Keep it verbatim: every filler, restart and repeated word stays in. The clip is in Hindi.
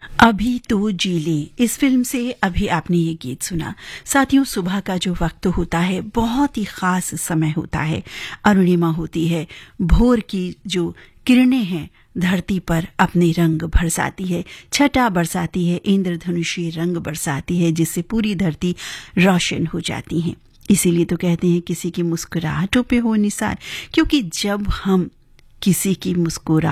अभी तो जी ले, इस फिल्म से अभी आपने ये गीत सुना। साथियों, सुबह का जो वक्त होता है बहुत ही खास समय होता है। अरुणिमा होती है, भोर की जो किरणें हैं धरती पर अपने रंग बरसाती है, छटा बरसाती है, इंद्रधनुषी रंग बरसाती है, जिससे पूरी धरती रोशन हो जाती है। इसीलिए तो कहते हैं किसी की मुस्कुराहटों पे हो निसार, क्योंकि जब हम किसी की मुस्कुरा